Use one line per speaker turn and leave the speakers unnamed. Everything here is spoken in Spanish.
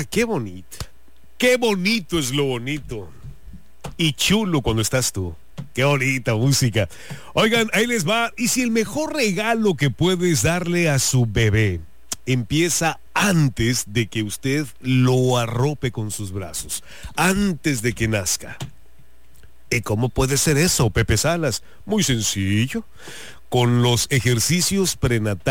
qué bonito. Qué bonito es lo bonito. Y chulo cuando estás tú. Qué bonita música. Oigan, ahí les va. Y si el mejor regalo que puedes darle a su bebé empieza antes de que usted lo arrope con sus brazos, antes de que nazca. ¿Y cómo puede ser eso, Pepe Salas? Muy sencillo. Con los ejercicios prenatales